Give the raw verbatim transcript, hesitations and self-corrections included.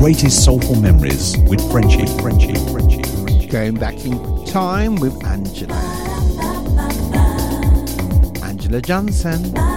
greatest soulful memories with Frenchie, Frenchie, Frenchie, Frenchie. Going back in time with Angela. Angela Johnson.